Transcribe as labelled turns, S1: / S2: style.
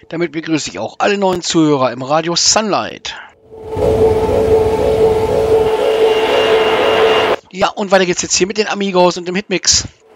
S1: Damit begrüße ich auch alle neuen Zuhörer im Radio Sunlight. Ja, und weiter geht's jetzt hier mit den Amigos und dem Hitmix.